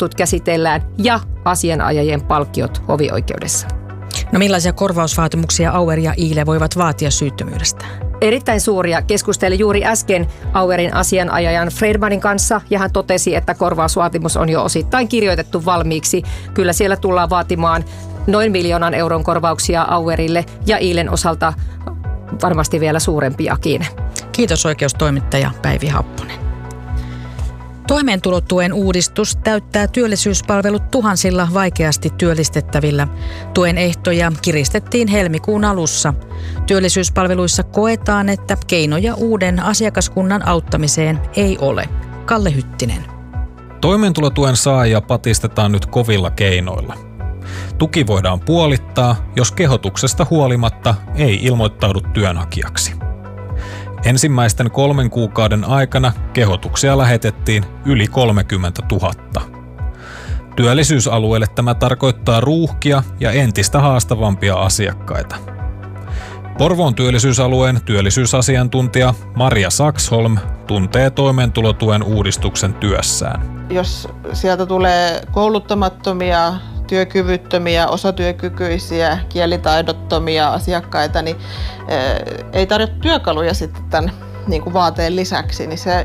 jutut käsitellään ja asianajajien palkkiot hovioikeudessa. No millaisia korvausvaatimuksia Auer ja Ihle voivat vaatia syyttömyydestä? Erittäin suuria. Keskustelin juuri äsken Auerin asianajajan Fredmanin kanssa ja hän totesi, että korvausvaatimus on jo osittain kirjoitettu valmiiksi. Kyllä siellä tullaan vaatimaan noin 1 miljoonan euron korvauksia Auerille ja Ihlen osalta varmasti vielä suurempiakin. Kiitos oikeustoimittaja Päivi Happonen. Toimeentulotuen uudistus täyttää työllisyyspalvelut tuhansilla vaikeasti työllistettävillä. Tuen ehtoja kiristettiin helmikuun alussa. Työllisyyspalveluissa koetaan, että keinoja uuden asiakaskunnan auttamiseen ei ole. Kalle Hyttinen. Toimeentulotuen saajia patistetaan nyt kovilla keinoilla. Tuki voidaan puolittaa, jos kehotuksesta huolimatta ei ilmoittaudu työnhakijaksi. Ensimmäisten 3 kuukauden aikana kehotuksia lähetettiin yli 30 000. Työllisyysalueelle tämä tarkoittaa ruuhkia ja entistä haastavampia asiakkaita. Porvoon työllisyysalueen työllisyysasiantuntija Maria Saxholm tuntee toimeentulotuen uudistuksen työssään. Jos sieltä tulee kouluttamattomia, työkyvyttömiä, osatyökykyisiä, kielitaidottomia asiakkaita, niin ei tarjota työkaluja sitten tämän vaateen lisäksi, niin se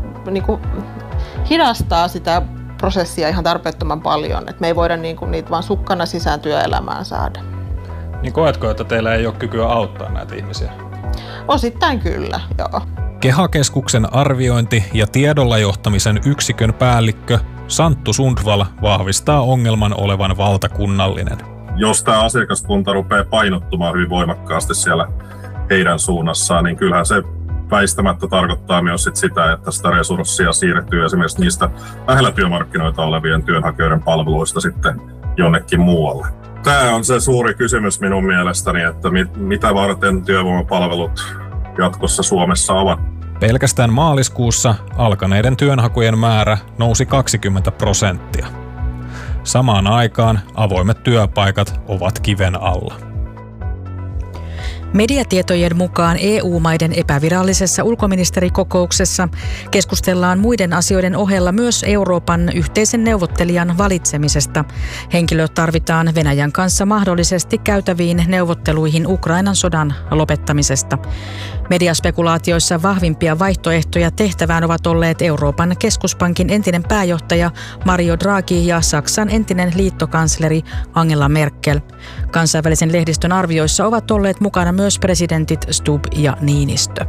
hidastaa sitä prosessia ihan tarpeettoman paljon. Et me ei voida niitä vaan sukkana sisään työelämään saada. Niin koetko, että teillä ei ole kykyä auttaa näitä ihmisiä? Osittain kyllä, joo. KEHA-keskuksen arviointi- ja tiedolla johtamisen yksikön päällikkö Santtu Sundvall vahvistaa ongelman olevan valtakunnallinen. Jos tämä asiakaskunta rupeaa painottumaan hyvin voimakkaasti siellä heidän suunnassaan, niin kyllähän se väistämättä tarkoittaa myös sitä, että sitä resurssia siirtyy esimerkiksi niistä lähellä työmarkkinoita olevien työnhakijoiden palveluista sitten jonnekin muualle. Tämä on se suuri kysymys minun mielestäni, että mitä varten työvoimapalvelut jatkossa Suomessa ovat. Pelkästään maaliskuussa alkaneiden työnhakujen määrä nousi 20%. Samaan aikaan avoimet työpaikat ovat kiven alla. Mediatietojen mukaan EU-maiden epävirallisessa ulkoministerikokouksessa keskustellaan muiden asioiden ohella myös Euroopan yhteisen neuvottelijan valitsemisesta. Henkilö tarvitaan Venäjän kanssa mahdollisesti käytäviin neuvotteluihin Ukrainan sodan lopettamisesta. Mediaspekulaatioissa vahvimpia vaihtoehtoja tehtävään ovat olleet Euroopan keskuspankin entinen pääjohtaja Mario Draghi ja Saksan entinen liittokansleri Angela Merkel. Kansainvälisen lehdistön arvioissa ovat olleet mukana myös presidentit Stubb ja Niinistö.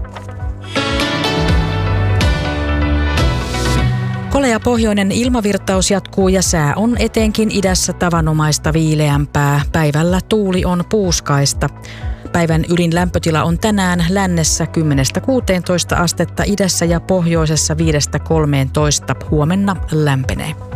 Kolea pohjoinen ilmavirtaus jatkuu ja sää on etenkin idässä tavanomaista viileämpää. Päivällä tuuli on puuskaista. Päivän ylin lämpötila on tänään lännessä 10–16 astetta, idässä ja pohjoisessa 5–13. Huomenna lämpenee.